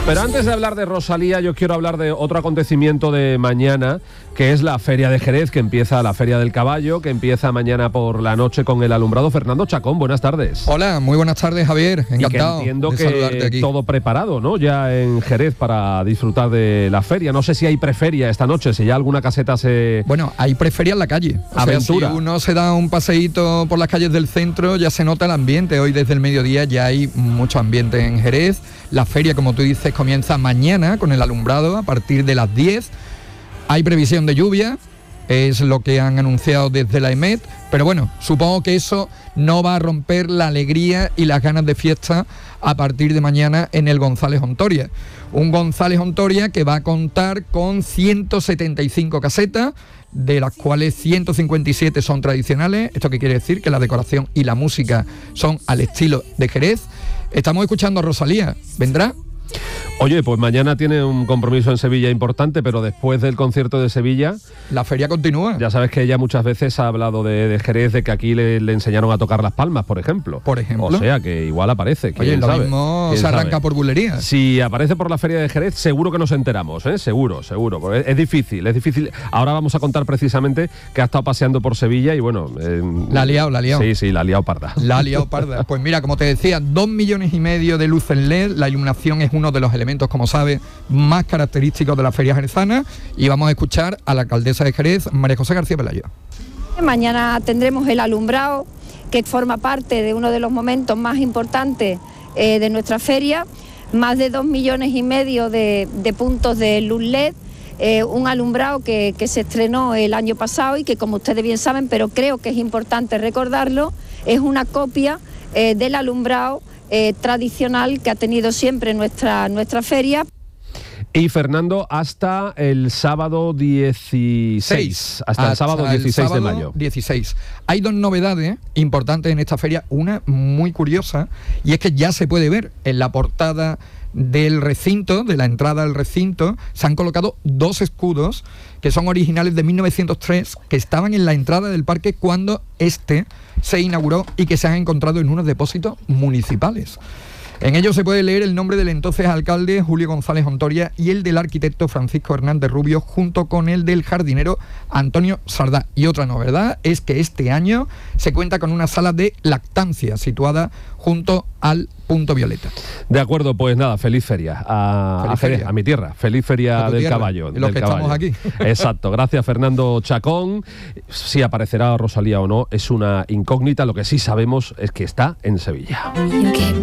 Pero antes de hablar de Rosalía, yo quiero hablar de otro acontecimiento de mañana, que es la Feria de Jerez, que empieza la Feria del Caballo, que empieza mañana por la noche con el alumbrado. Fernando Chacón, buenas tardes. Hola, muy buenas tardes, Javier. Encantado. Y que entiendo de que saludarte aquí. todo preparado, ¿no? Ya en Jerez para disfrutar de la feria. No sé si hay preferia esta noche, si ya alguna caseta se... Bueno, hay preferia en la calle. Aventura. Si uno se da un paseíto por las calles del centro, ya se nota el ambiente. Hoy desde el mediodía ya hay mucho ambiente en Jerez. La feria, como tú dices, comienza mañana con el alumbrado a partir de las 10. Hay previsión de lluvia, es lo que han anunciado desde la EMET, pero bueno, supongo que eso no va a romper la alegría y las ganas de fiesta a partir de mañana en el González Ontoria. Un González Ontoria que va a contar con 175 casetas, de las cuales 157 son tradicionales. ¿Esto qué quiere decir? Que la decoración y la música son al estilo de Jerez. Estamos escuchando a Rosalía. ¿Vendrá? Oye, pues mañana tiene un compromiso en Sevilla importante, pero después del concierto de Sevilla... La feria continúa. Ya sabes que ella muchas veces ha hablado de Jerez, de que aquí le enseñaron a tocar las palmas, por ejemplo. Por ejemplo. O sea, que igual aparece. Oye, lo mismo se arranca por bulería. Si aparece por la Feria de Jerez, seguro que nos enteramos, ¿eh? Seguro. Porque es difícil. Ahora vamos a contar precisamente que ha estado paseando por Sevilla y bueno... La ha liado. Sí, la ha liado parda. La ha liado parda. Pues mira, como te decía, 2,5 millones de luces LED. La iluminación es uno de los elementos, como sabes, más característicos de la feria jerezana, y vamos a escuchar a la alcaldesa de Jerez, María José García Pelayo. Mañana tendremos el alumbrado, que forma parte de uno de los momentos más importantes de nuestra feria, más de 2,5 millones de puntos de luz LED, un alumbrado que se estrenó el año pasado y que, como ustedes bien saben, pero creo que es importante recordarlo, es una copia del alumbrado tradicional que ha tenido siempre nuestra feria. Y Fernando, hasta el sábado 16. Hasta el sábado 16 de mayo. 16. Hay dos novedades importantes en esta feria. Una muy curiosa, y es que ya se puede ver en la portada del recinto, de la entrada al recinto, se han colocado 2 escudos que son originales de 1903, que estaban en la entrada del parque cuando este se inauguró y que se han encontrado en unos depósitos municipales. En ellos se puede leer el nombre del entonces alcalde Julio González Ontoria y el del arquitecto Francisco Hernández Rubio, junto con el del jardinero Antonio Sardá. Y otra novedad es que este año se cuenta con una sala de lactancia situada junto al Punto Violeta. De acuerdo, pues nada, feliz feria a Jerez, a mi tierra. Feliz feria del caballo. Los que estamos aquí. Exacto, gracias Fernando Chacón. Si aparecerá Rosalía o no es una incógnita, lo que sí sabemos es que está en Sevilla.